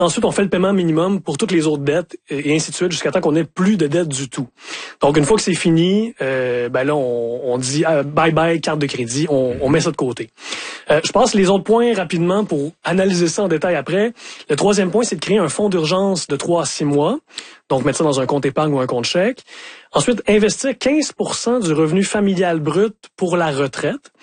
Ensuite, on fait le paiement minimum pour toutes les autres dettes et ainsi de suite jusqu'à temps qu'on ait plus de dettes du tout. Donc, une fois que c'est fini, ben là, on dit bye bye carte de crédit, on met ça de côté. Je passe les autres points rapidement pour analyser ça en détail après. Le troisième point, c'est de créer un fonds d'urgence de 3 à 6 mois. Donc, mettre ça dans un compte épargne ou un compte chèque. Ensuite, investir 15% du revenu familial brut pour la retraite.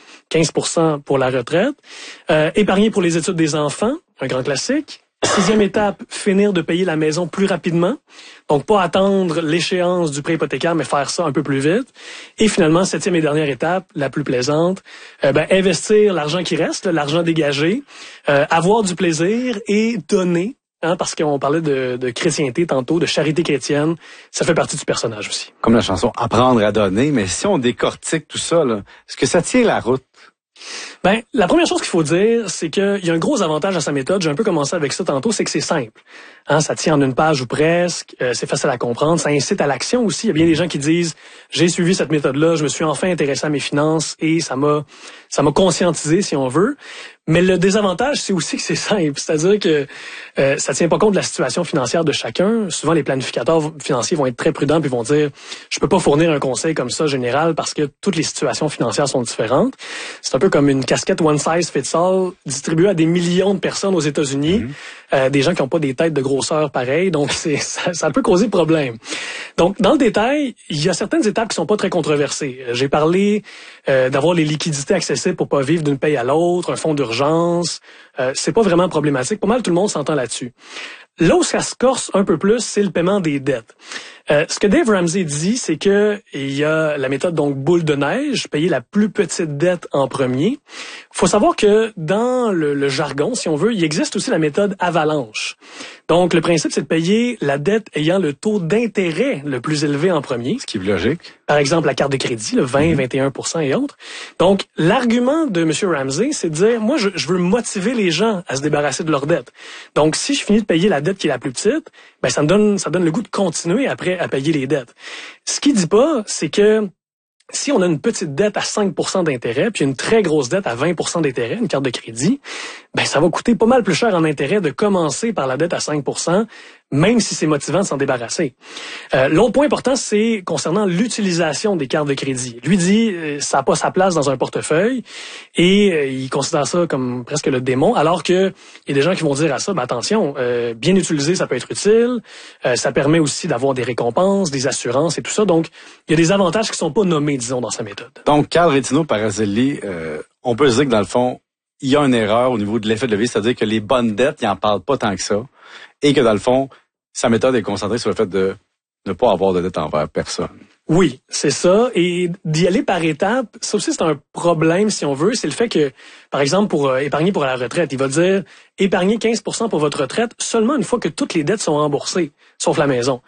15% pour la retraite. Épargner pour les études des enfants, un grand classique. Sixième étape, finir de payer la maison plus rapidement. Donc, pas attendre l'échéance du prêt hypothécaire, mais faire ça un peu plus vite. Et finalement, septième et dernière étape, la plus plaisante, investir l'argent qui reste, l'argent dégagé, avoir du plaisir et donner. Parce qu'on parlait de chrétienté tantôt, de charité chrétienne, ça fait partie du personnage aussi. Comme la chanson « Apprendre à donner », mais si on décortique tout ça, là, est-ce que ça tient la route? Ben, la première chose qu'il faut dire, c'est qu'il y a un gros avantage à sa méthode. J'ai un peu commencé avec ça tantôt, c'est que c'est simple. Ça tient en une page ou presque, c'est facile à comprendre, ça incite à l'action aussi. Il y a bien des gens qui disent j'ai suivi cette méthode-là, je me suis enfin intéressé à mes finances et ça m'a conscientisé si on veut. Mais le désavantage, c'est aussi que c'est simple, c'est-à-dire que ça tient pas compte de la situation financière de chacun. Souvent, les planificateurs financiers vont être très prudents puis vont dire je peux pas fournir un conseil comme ça général parce que toutes les situations financières sont différentes. C'est un peu comme une casquette one size fits all distribuée à des millions de personnes aux États-Unis, des gens qui n'ont pas des têtes de grosseur pareilles, donc ça peut causer problème. Donc, dans le détail, il y a certaines étapes qui sont pas très controversées. J'ai parlé d'avoir les liquidités accessibles pour pas vivre d'une paye à l'autre, un fonds d'urgence. C'est pas vraiment problématique. Pas mal tout le monde s'entend là-dessus. Là où ça se corse un peu plus, c'est le paiement des dettes. Ce que Dave Ramsey dit, c'est que il y a la méthode donc boule de neige, payer la plus petite dette en premier. Faut savoir que dans le jargon, si on veut, il existe aussi la méthode avalanche. Donc, le principe, c'est de payer la dette ayant le taux d'intérêt le plus élevé en premier. Ce qui est logique. Par exemple, la carte de crédit, le 20, 21% et autres. Donc, l'argument de M. Ramsey, c'est de dire, moi, je veux motiver les gens à se débarrasser de leur dette. Donc, si je finis de payer la dette qui est la plus petite, ben, ça donne le goût de continuer après à payer les dettes. Ce qu'il dit pas, c'est que si on a une petite dette à 5% d'intérêt, puis une très grosse dette à 20% d'intérêt, une carte de crédit, ben ça va coûter pas mal plus cher en intérêt de commencer par la dette à 5%, même si c'est motivant de s'en débarrasser. L'autre point important, c'est concernant l'utilisation des cartes de crédit. Lui dit, ça n'a pas sa place dans un portefeuille, et il considère ça comme presque le démon, alors que il y a des gens qui vont dire à ça, ben attention, bien utilisé, ça peut être utile, ça permet aussi d'avoir des récompenses, des assurances et tout ça, donc il y a des avantages qui sont pas nommés, disons, dans sa méthode. Donc, Carl Reitino Parazelli, on peut se dire que dans le fond, il y a une erreur au niveau de l'effet de levier, c'est-à-dire que les bonnes dettes, il n'en parle pas tant que ça, et que dans le fond, sa méthode est concentrée sur le fait de ne pas avoir de dette envers personne. Oui, c'est ça. Et d'y aller par étapes, ça aussi c'est un problème si on veut. C'est le fait que, par exemple, pour épargner pour la retraite, il va dire épargnez 15% pour votre retraite seulement une fois que toutes les dettes sont remboursées, sauf la maison.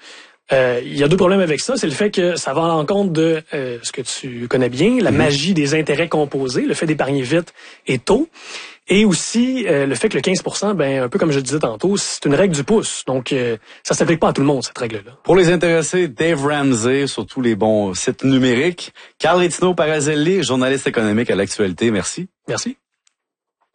Il y a deux problèmes avec ça. C'est le fait que ça va à l'encontre de ce que tu connais bien, la magie des intérêts composés, le fait d'épargner vite et tôt. Et aussi, le fait que le 15%, ben un peu comme je disais tantôt, c'est une règle du pouce. Donc, ça s'applique pas à tout le monde, cette règle-là. Pour les intéressés, Dave Ramsey, sur tous les bons sites numériques. Carl Reitino Parazelli, journaliste économique à l'Actualité. Merci. Merci.